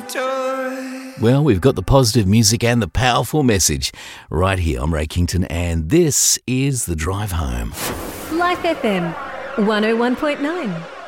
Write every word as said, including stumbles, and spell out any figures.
toy. Well, we've got the positive music and the powerful message right here. I'm Ray Kington, and this is The Drive Home. Life F M, one oh one point nine.